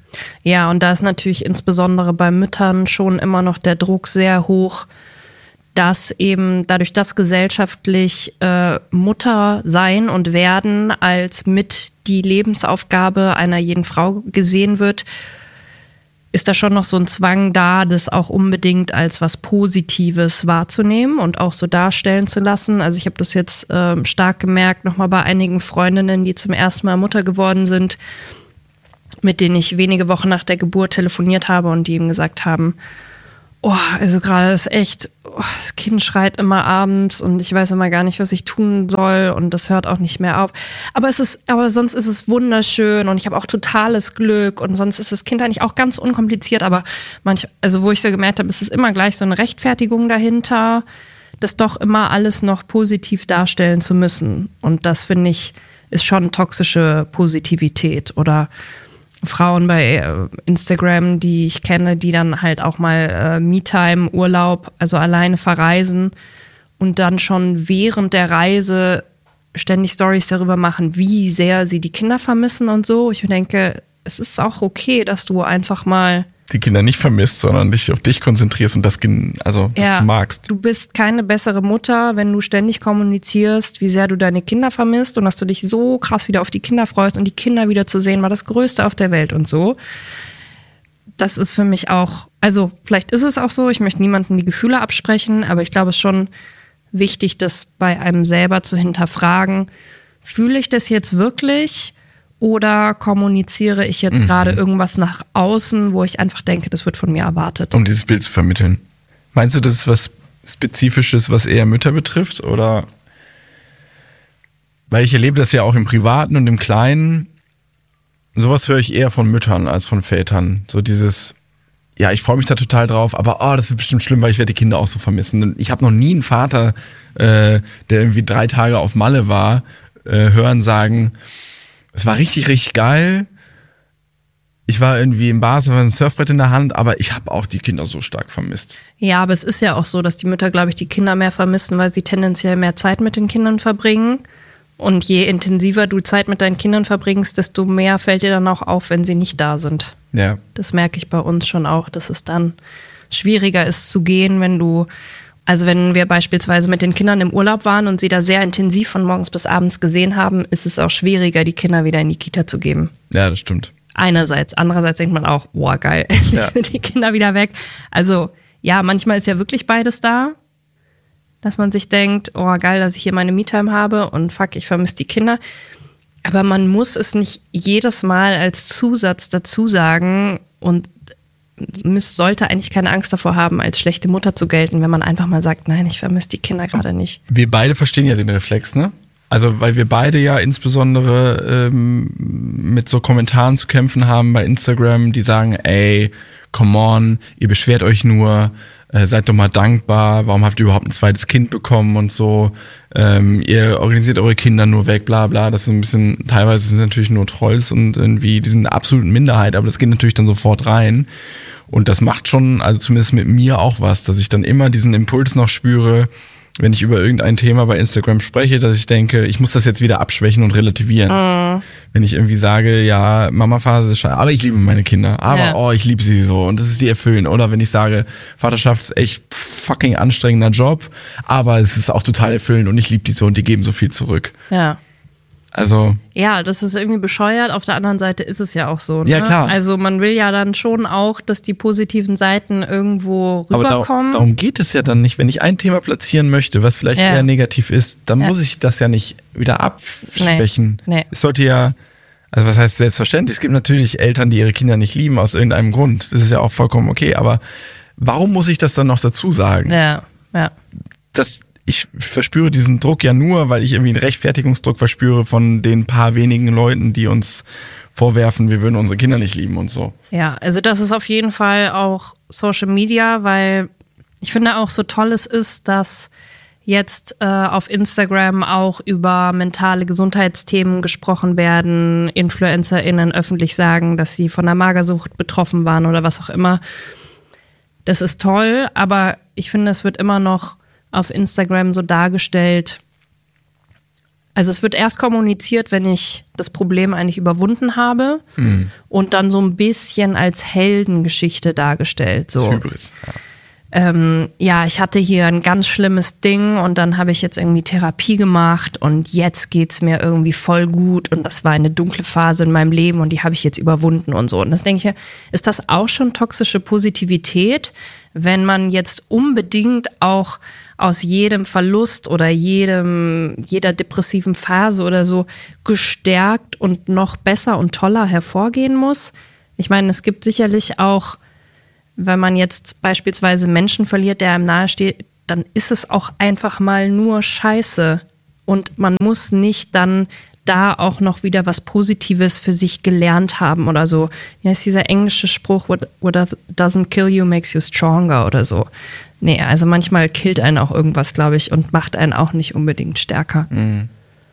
Speaker 2: Ja, und da ist natürlich insbesondere bei Müttern schon immer noch der Druck sehr hoch, dass eben dadurch, dass gesellschaftlich Mutter sein und werden als mit die Lebensaufgabe einer jeden Frau gesehen wird, ist da schon noch so ein Zwang da, das auch unbedingt als was Positives wahrzunehmen und auch so darstellen zu lassen. Also ich habe das jetzt stark gemerkt, nochmal bei einigen Freundinnen, die zum ersten Mal Mutter geworden sind, mit denen ich wenige Wochen nach der Geburt telefoniert habe und die ihm gesagt haben, oh, also gerade ist echt, das Kind schreit immer abends und ich weiß immer gar nicht, was ich tun soll und das hört auch nicht mehr auf. Aber sonst ist es wunderschön und ich habe auch totales Glück und sonst ist das Kind eigentlich auch ganz unkompliziert, aber wo ich so gemerkt habe, ist es immer gleich so eine Rechtfertigung dahinter, das doch immer alles noch positiv darstellen zu müssen. Und das, finde ich, ist schon toxische Positivität. Oder Frauen bei Instagram, die ich kenne, die dann halt auch mal Me-Time, Urlaub, also alleine verreisen und dann schon während der Reise ständig Stories darüber machen, wie sehr sie die Kinder vermissen und so. Ich denke, es ist auch okay, dass du einfach mal
Speaker 3: die Kinder nicht vermisst, sondern dich auf dich konzentrierst und das magst.
Speaker 2: Du bist keine bessere Mutter, wenn du ständig kommunizierst, wie sehr du deine Kinder vermisst und dass du dich so krass wieder auf die Kinder freust und die Kinder wieder zu sehen, war das Größte auf der Welt und so. Das ist für mich auch, also vielleicht ist es auch so, ich möchte niemandem die Gefühle absprechen, aber ich glaube, es ist schon wichtig, das bei einem selber zu hinterfragen. Fühle ich das jetzt wirklich? Oder kommuniziere ich jetzt gerade irgendwas nach außen, wo ich einfach denke, das wird von mir erwartet?
Speaker 3: Um dieses Bild zu vermitteln. Meinst du, das ist was Spezifisches, was eher Mütter betrifft? Oder? Weil ich erlebe das ja auch im Privaten und im Kleinen. Sowas höre ich eher von Müttern als von Vätern. So dieses, ja, ich freue mich da total drauf, aber das wird bestimmt schlimm, weil ich werde die Kinder auch so vermissen. Und ich habe noch nie einen Vater, der irgendwie 3 Tage auf Malle war, hören sagen, es war richtig, richtig geil. Ich war irgendwie im Basel, ein Surfbrett in der Hand, aber ich habe auch die Kinder so stark vermisst.
Speaker 2: Ja, aber es ist ja auch so, dass die Mütter, glaube ich, die Kinder mehr vermissen, weil sie tendenziell mehr Zeit mit den Kindern verbringen. Und je intensiver du Zeit mit deinen Kindern verbringst, desto mehr fällt dir dann auch auf, wenn sie nicht da sind.
Speaker 3: Ja.
Speaker 2: Das merke ich bei uns schon auch, dass es dann schwieriger ist zu gehen, wenn wir beispielsweise mit den Kindern im Urlaub waren und sie da sehr intensiv von morgens bis abends gesehen haben, ist es auch schwieriger, die Kinder wieder in die Kita zu geben.
Speaker 3: Ja, das stimmt.
Speaker 2: Einerseits. Andererseits denkt man auch, boah, geil, endlich sind die Kinder wieder weg. Also ja, manchmal ist ja wirklich beides da, dass man sich denkt, oh, geil, dass ich hier meine Me-Time habe und fuck, ich vermisse die Kinder. Aber man muss es nicht jedes Mal als Zusatz dazu sagen und sollte eigentlich keine Angst davor haben, als schlechte Mutter zu gelten, wenn man einfach mal sagt, nein, ich vermisse die Kinder gerade nicht.
Speaker 3: Wir beide verstehen ja den Reflex, ne? Also weil wir beide ja insbesondere mit so Kommentaren zu kämpfen haben bei Instagram, die sagen, ey, come on, ihr beschwert euch nur, seid doch mal dankbar, warum habt ihr überhaupt ein zweites Kind bekommen und so, ihr organisiert eure Kinder nur weg, bla bla, das ist ein bisschen, teilweise sind es natürlich nur Trolls und irgendwie, die sind in einer absoluten Minderheit, aber das geht natürlich dann sofort rein und das macht schon, also zumindest mit mir auch was, dass ich dann immer diesen Impuls noch spüre, wenn ich über irgendein Thema bei Instagram spreche, dass ich denke, ich muss das jetzt wieder abschwächen und relativieren. Wenn ich irgendwie sage, ja, Mama-Phase ist scheiße, aber ich liebe meine Kinder, aber ich liebe sie so und das ist die erfüllen. Oder wenn ich sage, Vaterschaft ist echt fucking anstrengender Job, aber es ist auch total erfüllend und ich liebe die so und die geben so viel zurück.
Speaker 2: Ja.
Speaker 3: Also.
Speaker 2: Ja, das ist irgendwie bescheuert. Auf der anderen Seite ist es ja auch so. Ne?
Speaker 3: Ja, klar.
Speaker 2: Also man will ja dann schon auch, dass die positiven Seiten irgendwo rüberkommen.
Speaker 3: Aber darum geht es ja dann nicht. Wenn ich ein Thema platzieren möchte, was vielleicht eher negativ ist, dann muss ich das ja nicht wieder abschwächen.
Speaker 2: Nee.
Speaker 3: Es sollte ja, also was heißt selbstverständlich? Es gibt natürlich Eltern, die ihre Kinder nicht lieben aus irgendeinem Grund. Das ist ja auch vollkommen okay. Aber warum muss ich das dann noch dazu sagen?
Speaker 2: Ja.
Speaker 3: Ich verspüre diesen Druck ja nur, weil ich irgendwie einen Rechtfertigungsdruck verspüre von den paar wenigen Leuten, die uns vorwerfen, wir würden unsere Kinder nicht lieben und so.
Speaker 2: Ja, also das ist auf jeden Fall auch Social Media, weil ich finde auch so toll es ist, dass jetzt auf Instagram auch über mentale Gesundheitsthemen gesprochen werden, InfluencerInnen öffentlich sagen, dass sie von der Magersucht betroffen waren oder was auch immer. Das ist toll, aber ich finde, es wird immer noch auf Instagram so dargestellt. Also es wird erst kommuniziert, wenn ich das Problem eigentlich überwunden habe und dann so ein bisschen als Heldengeschichte dargestellt. So.
Speaker 3: Hybris,
Speaker 2: ich hatte hier ein ganz schlimmes Ding und dann habe ich jetzt irgendwie Therapie gemacht und jetzt geht's mir irgendwie voll gut und das war eine dunkle Phase in meinem Leben und die habe ich jetzt überwunden und so. Und das denke ich mir, ist das auch schon toxische Positivität, wenn man jetzt unbedingt auch aus jedem Verlust oder jeder depressiven Phase oder so gestärkt und noch besser und toller hervorgehen muss? Ich meine, es gibt sicherlich auch, wenn man jetzt beispielsweise Menschen verliert, der einem nahesteht, dann ist es auch einfach mal nur Scheiße. Und man muss nicht dann da auch noch wieder was Positives für sich gelernt haben oder so. Wie heißt dieser englische Spruch, what doesn't kill you makes you stronger oder so. Nee, also manchmal killt einen auch irgendwas, glaube ich, und macht einen auch nicht unbedingt stärker. Mhm.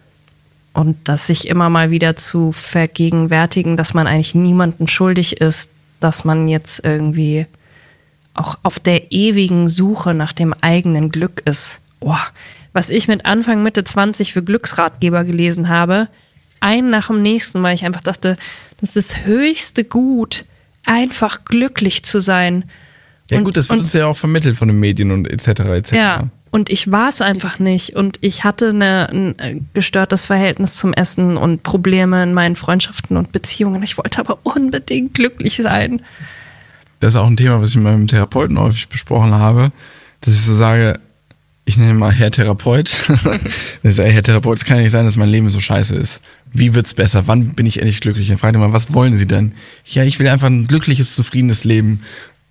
Speaker 2: Und das sich immer mal wieder zu vergegenwärtigen, dass man eigentlich niemandem schuldig ist, dass man jetzt irgendwie auch auf der ewigen Suche nach dem eigenen Glück ist. Oh, was ich mit Anfang, Mitte 20 für Glücksratgeber gelesen habe, einen nach dem nächsten, weil ich einfach dachte, das ist das höchste Gut, einfach glücklich zu sein.
Speaker 3: Ja gut, das wird uns ja auch vermittelt von den Medien und etc.
Speaker 2: Ja, und ich war es einfach nicht. Und ich hatte ein gestörtes Verhältnis zum Essen und Probleme in meinen Freundschaften und Beziehungen. Ich wollte aber unbedingt glücklich sein.
Speaker 3: Das ist auch ein Thema, was ich mit meinem Therapeuten häufig besprochen habe, dass ich so sage, ich nenne mal Herr Therapeut. Ich sage, Herr Therapeut, es kann ja nicht sein, dass mein Leben so scheiße ist. Wie wird's besser? Wann bin ich endlich glücklich? Dann fragt er mal, was wollen Sie denn? Ja, ich will einfach ein glückliches, zufriedenes Leben.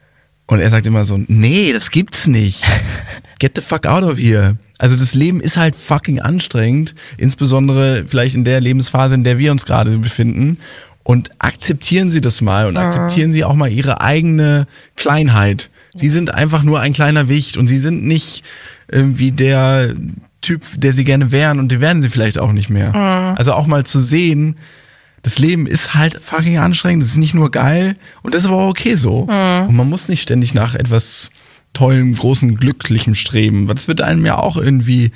Speaker 3: Und er sagt immer so, nee, das gibt's nicht. Get the fuck out of here. Also das Leben ist halt fucking anstrengend, insbesondere vielleicht in der Lebensphase, in der wir uns gerade befinden. Und akzeptieren Sie das mal und akzeptieren Sie auch mal Ihre eigene Kleinheit. Sie sind einfach nur ein kleiner Wicht und Sie sind nicht irgendwie der Typ, der Sie gerne wären und die werden Sie vielleicht auch nicht mehr. Also auch mal zu sehen, das Leben ist halt fucking anstrengend, das ist nicht nur geil und das ist aber auch okay so. Und man muss nicht ständig nach etwas tollem, großen, glücklichem streben, weil das wird einem ja auch irgendwie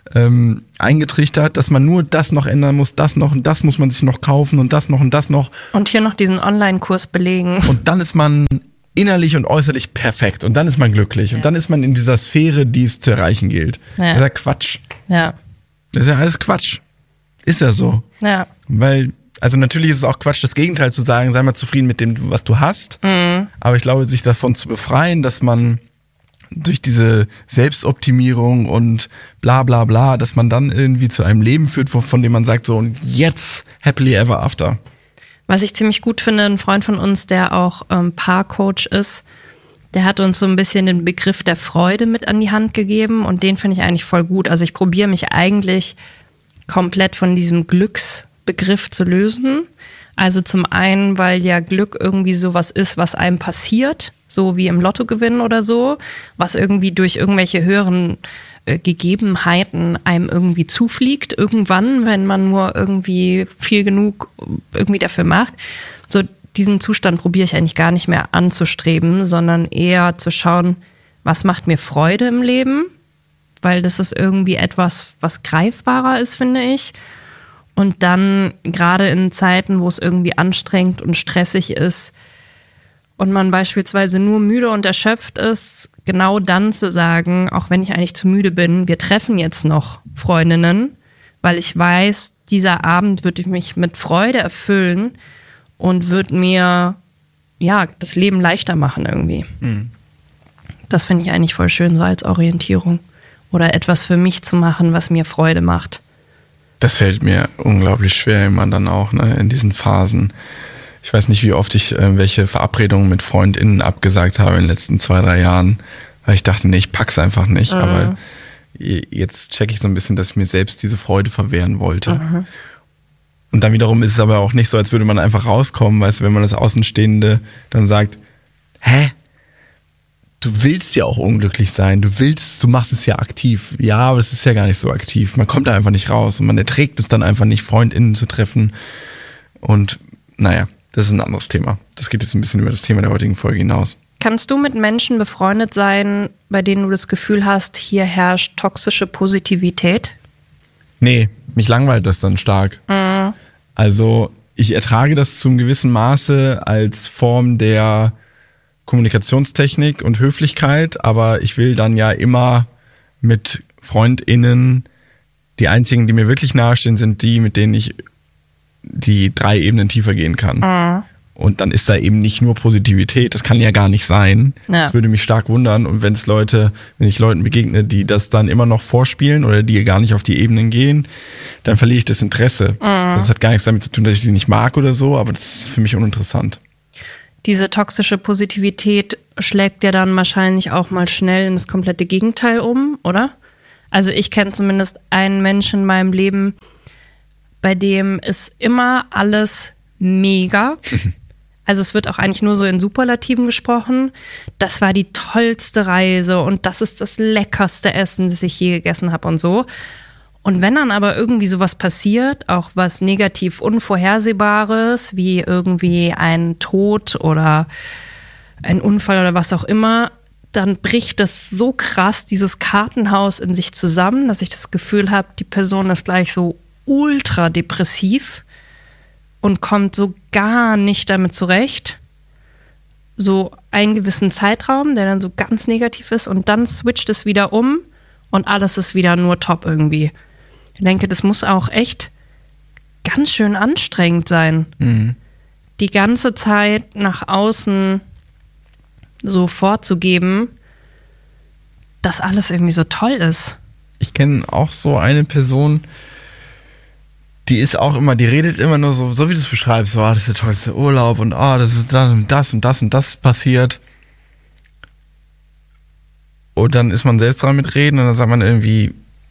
Speaker 3: eingetrichtert, dass man nur das noch ändern muss, das noch und das muss man sich noch kaufen und das noch und das noch. Und
Speaker 2: hier noch diesen Online-Kurs belegen.
Speaker 3: Und dann ist man innerlich und äußerlich perfekt und dann ist man glücklich und dann ist man in dieser Sphäre, die es zu erreichen gilt. Ja. Das ist ja Quatsch.
Speaker 2: Ja.
Speaker 3: Das ist ja alles Quatsch. Ist ja so.
Speaker 2: Ja.
Speaker 3: Weil, also natürlich ist es auch Quatsch, das Gegenteil zu sagen, sei mal zufrieden mit dem, was du hast. Mhm. Aber ich glaube, sich davon zu befreien, dass man durch diese Selbstoptimierung und bla bla bla, dass man dann irgendwie zu einem Leben führt, von dem man sagt, so und jetzt happily ever after.
Speaker 2: Was ich ziemlich gut finde, ein Freund von uns, der auch Paarcoach ist, der hat uns so ein bisschen den Begriff der Freude mit an die Hand gegeben und den finde ich eigentlich voll gut. Also ich probiere mich eigentlich komplett von diesem Glücksbegriff zu lösen. Also zum einen, weil ja Glück irgendwie sowas ist, was einem passiert, so wie im Lottogewinn oder so, was irgendwie durch irgendwelche höheren Gegebenheiten einem irgendwie zufliegt, irgendwann, wenn man nur irgendwie viel genug irgendwie dafür macht. So diesen Zustand probiere ich eigentlich gar nicht mehr anzustreben, sondern eher zu schauen, was macht mir Freude im Leben, weil das ist irgendwie etwas, was greifbarer ist, finde ich. Und dann gerade in Zeiten, wo es irgendwie anstrengend und stressig ist und man beispielsweise nur müde und erschöpft ist, genau dann zu sagen, auch wenn ich eigentlich zu müde bin, wir treffen jetzt noch Freundinnen, weil ich weiß, dieser Abend wird mich mit Freude erfüllen und wird mir ja das Leben leichter machen irgendwie. Mhm. Das finde ich eigentlich voll schön so als Orientierung oder etwas für mich zu machen, was mir Freude macht.
Speaker 3: Das fällt mir unglaublich schwer immer dann auch, ne, in diesen Phasen. Ich weiß nicht, wie oft ich welche Verabredungen mit FreundInnen abgesagt habe in den letzten 2-3 Jahren, weil ich dachte, nee, ich pack's einfach nicht. Mhm. Aber jetzt checke ich so ein bisschen, dass ich mir selbst diese Freude verwehren wollte. Mhm. Und dann wiederum ist es aber auch nicht so, als würde man einfach rauskommen, weißt du, wenn man das Außenstehende dann sagt, hä? Du willst ja auch unglücklich sein, du machst es ja aktiv. Ja, aber es ist ja gar nicht so aktiv. Man kommt da einfach nicht raus und man erträgt es dann einfach nicht, FreundInnen zu treffen. Und naja, das ist ein anderes Thema. Das geht jetzt ein bisschen über das Thema der heutigen Folge hinaus.
Speaker 2: Kannst du mit Menschen befreundet sein, bei denen du das Gefühl hast, hier herrscht toxische Positivität?
Speaker 3: Nee, mich langweilt das dann stark. Mhm. Also ich ertrage das zum gewissen Maße als Form der Kommunikationstechnik und Höflichkeit, aber ich will dann ja immer mit FreundInnen, die einzigen, die mir wirklich nahestehen, sind die, mit denen ich die 3 Ebenen tiefer gehen kann. Und dann ist da eben nicht nur Positivität, das kann ja gar nicht sein.
Speaker 2: Ja.
Speaker 3: Das würde mich stark wundern. Und wenn ich Leuten begegne, die das dann immer noch vorspielen oder die gar nicht auf die Ebenen gehen, dann verliere ich das Interesse. Das hat gar nichts damit zu tun, dass ich die nicht mag oder so, aber das ist für mich uninteressant.
Speaker 2: Diese toxische Positivität schlägt ja dann wahrscheinlich auch mal schnell in das komplette Gegenteil um, oder? Also ich kenne zumindest einen Menschen in meinem Leben, bei dem ist immer alles mega. Also es wird auch eigentlich nur so in Superlativen gesprochen. Das war die tollste Reise und das ist das leckerste Essen, das ich je gegessen habe und so. Und wenn dann aber irgendwie sowas passiert, auch was negativ Unvorhersehbares, wie irgendwie ein Tod oder ein Unfall oder was auch immer, dann bricht das so krass, dieses Kartenhaus in sich zusammen, dass ich das Gefühl habe, die Person ist gleich so ultra depressiv und kommt so gar nicht damit zurecht. So einen gewissen Zeitraum, der dann so ganz negativ ist und dann switcht es wieder um und alles ist wieder nur top irgendwie. Ich denke, das muss auch echt ganz schön anstrengend sein. Die ganze Zeit nach außen so vorzugeben, dass alles irgendwie so toll ist.
Speaker 3: Ich kenne auch so eine Person, die redet immer nur so wie du es beschreibst, so, das ist der tollste Urlaub und das ist das und das und das passiert. Und dann ist man selbst dran mit reden und dann sagt man irgendwie,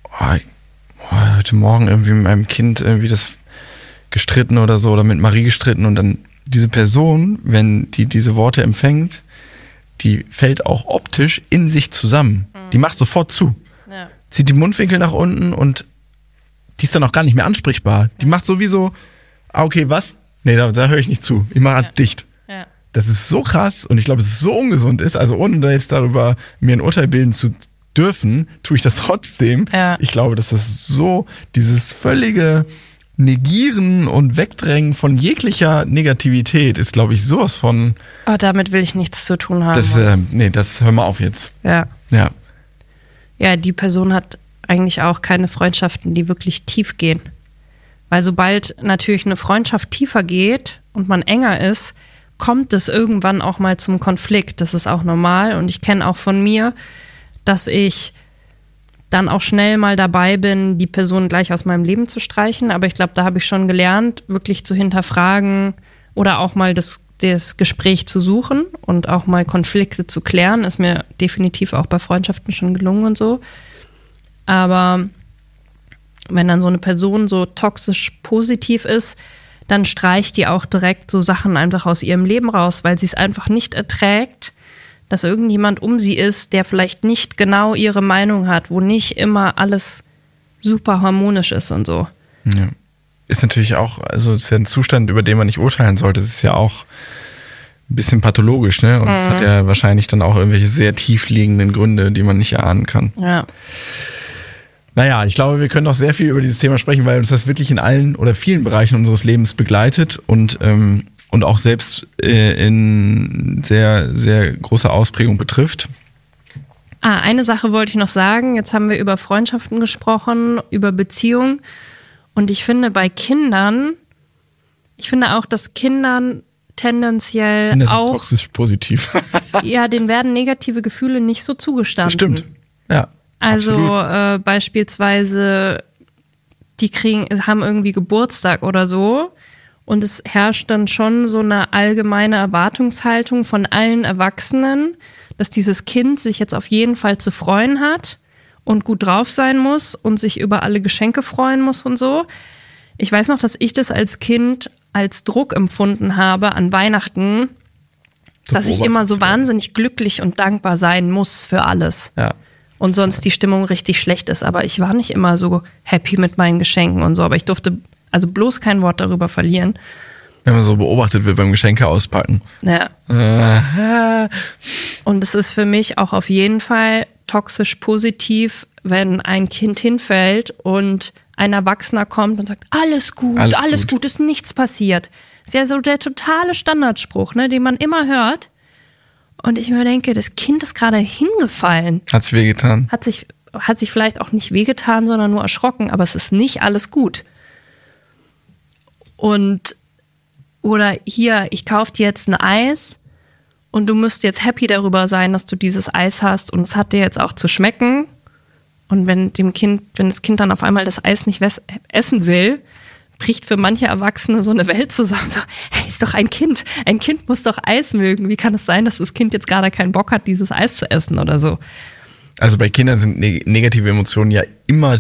Speaker 3: heute Morgen irgendwie mit meinem Kind irgendwie das gestritten oder so oder mit Marie gestritten und dann diese Person, wenn die diese Worte empfängt, die fällt auch optisch in sich zusammen. Die macht sofort zu.
Speaker 2: Ja.
Speaker 3: Zieht die Mundwinkel nach unten und die ist dann auch gar nicht mehr ansprechbar. Die macht sowieso, okay, was? Nee, da höre ich nicht zu. Ich mache dicht.
Speaker 2: Ja.
Speaker 3: Das ist so krass und ich glaube, dass es so ungesund ist, also ohne da jetzt darüber mir ein Urteil bilden zu dürfen, tue ich das trotzdem.
Speaker 2: Ja.
Speaker 3: Ich glaube, dass das so dieses völlige Negieren und Wegdrängen von jeglicher Negativität ist, glaube ich, sowas von...
Speaker 2: Oh, damit will ich nichts zu tun haben.
Speaker 3: Das hör mal auf jetzt.
Speaker 2: Ja.
Speaker 3: Ja.
Speaker 2: Ja, die Person hat eigentlich auch keine Freundschaften, die wirklich tief gehen. Weil sobald natürlich eine Freundschaft tiefer geht und man enger ist, kommt es irgendwann auch mal zum Konflikt. Das ist auch normal und ich kenne auch von mir, dass ich dann auch schnell mal dabei bin, die Person gleich aus meinem Leben zu streichen. Aber ich glaube, da habe ich schon gelernt, wirklich zu hinterfragen oder auch mal das Gespräch zu suchen und auch mal Konflikte zu klären. Ist mir definitiv auch bei Freundschaften schon gelungen und so. Aber wenn dann so eine Person so toxisch positiv ist, dann streicht die auch direkt so Sachen einfach aus ihrem Leben raus, weil sie es einfach nicht erträgt, dass irgendjemand um sie ist, der vielleicht nicht genau ihre Meinung hat, wo nicht immer alles super harmonisch ist und so.
Speaker 3: Ja. Ist natürlich auch, also ist ja ein Zustand, über den man nicht urteilen sollte. Es ist ja auch ein bisschen pathologisch, ne? Und es hat ja wahrscheinlich dann auch irgendwelche sehr tief liegenden Gründe, die man nicht erahnen kann.
Speaker 2: Ja.
Speaker 3: Naja, ich glaube, wir können noch sehr viel über dieses Thema sprechen, weil uns das wirklich in allen oder vielen Bereichen unseres Lebens begleitet und auch selbst in sehr, sehr großer Ausprägung betrifft.
Speaker 2: Eine Sache wollte ich noch sagen. Jetzt haben wir über Freundschaften gesprochen, über Beziehungen. Und ich finde bei Kindern, auch, dass Kindern tendenziell
Speaker 3: Kinder sind
Speaker 2: auch
Speaker 3: toxisch positiv.
Speaker 2: Ja, denen werden negative Gefühle nicht so zugestanden.
Speaker 3: Das stimmt. Ja.
Speaker 2: Also beispielsweise, die haben irgendwie Geburtstag oder so und es herrscht dann schon so eine allgemeine Erwartungshaltung von allen Erwachsenen, dass dieses Kind sich jetzt auf jeden Fall zu freuen hat und gut drauf sein muss und sich über alle Geschenke freuen muss und so. Ich weiß noch, dass ich das als Kind als Druck empfunden habe an Weihnachten, dass ich immer so wahnsinnig glücklich und dankbar sein muss für alles.
Speaker 3: Ja.
Speaker 2: Und sonst die Stimmung richtig schlecht ist. Aber ich war nicht immer so happy mit meinen Geschenken und so. Aber ich durfte also bloß kein Wort darüber verlieren.
Speaker 3: Wenn man so beobachtet wird beim Geschenke auspacken.
Speaker 2: Ja. Und es ist für mich auch auf jeden Fall toxisch positiv, wenn ein Kind hinfällt und ein Erwachsener kommt und sagt, alles gut, ist nichts passiert. Ist ja so der totale Standardspruch, ne, den man immer hört. Und ich mir denke, das Kind ist gerade hingefallen.
Speaker 3: Hat's wehgetan?
Speaker 2: Hat sich vielleicht auch nicht wehgetan, sondern nur erschrocken, aber es ist nicht alles gut. Oder hier, ich kaufe dir jetzt ein Eis und du musst jetzt happy darüber sein, dass du dieses Eis hast und es hat dir jetzt auch zu schmecken. Und wenn das Kind dann auf einmal das Eis nicht essen will, bricht für manche Erwachsene so eine Welt zusammen. So, hey, ist doch ein Kind. Ein Kind muss doch Eis mögen. Wie kann es sein, dass das Kind jetzt gerade keinen Bock hat, dieses Eis zu essen oder so?
Speaker 3: Also bei Kindern sind negative Emotionen ja immer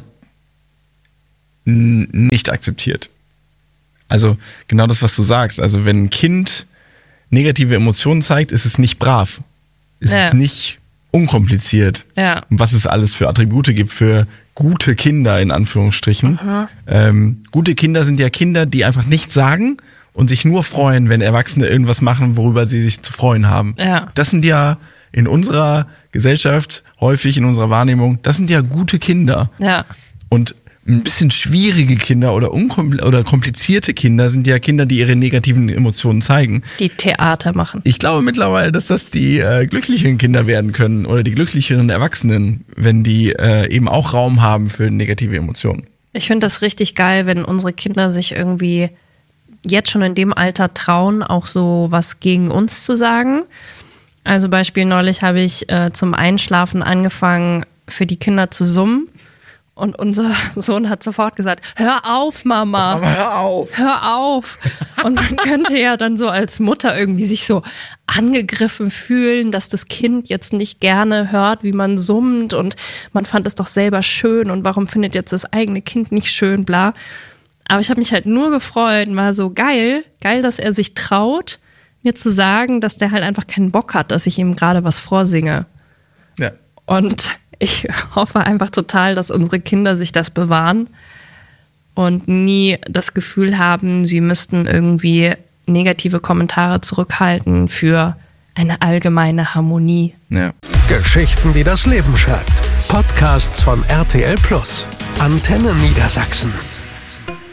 Speaker 3: nicht akzeptiert. Also genau das, was du sagst. Also wenn ein Kind negative Emotionen zeigt, ist es nicht brav. Ist es nicht unkompliziert. Ja. Und was es alles für Attribute gibt für gute Kinder, in Anführungsstrichen. Gute Kinder sind ja Kinder, die einfach nichts sagen und sich nur freuen, wenn Erwachsene irgendwas machen, worüber sie sich zu freuen haben. Ja. Das sind ja in unserer Gesellschaft häufig, in unserer Wahrnehmung, das sind ja gute Kinder. Ja. Und ein bisschen schwierige Kinder oder komplizierte Kinder sind ja Kinder, die ihre negativen Emotionen zeigen.
Speaker 2: Die Theater machen.
Speaker 3: Ich glaube mittlerweile, dass das die glücklichen Kinder werden können oder die glücklicheren Erwachsenen, wenn die eben auch Raum haben für negative Emotionen.
Speaker 2: Ich finde das richtig geil, wenn unsere Kinder sich irgendwie jetzt schon in dem Alter trauen, auch so was gegen uns zu sagen. Also Beispiel neulich habe ich zum Einschlafen angefangen, für die Kinder zu summen. Und unser Sohn hat sofort gesagt, hör auf, Mama. Hör auf. Hör auf. Und man könnte ja dann so als Mutter irgendwie sich so angegriffen fühlen, dass das Kind jetzt nicht gerne hört, wie man summt und man fand es doch selber schön und warum findet jetzt das eigene Kind nicht schön, bla. Aber ich habe mich halt nur gefreut und war so geil, dass er sich traut, mir zu sagen, dass der halt einfach keinen Bock hat, dass ich ihm gerade was vorsinge. Ja. Und ich hoffe einfach total, dass unsere Kinder sich das bewahren und nie das Gefühl haben, sie müssten irgendwie negative Kommentare zurückhalten für eine allgemeine Harmonie.
Speaker 1: Ja. Geschichten, die das Leben schreibt. Podcasts von RTL+. Antenne Niedersachsen.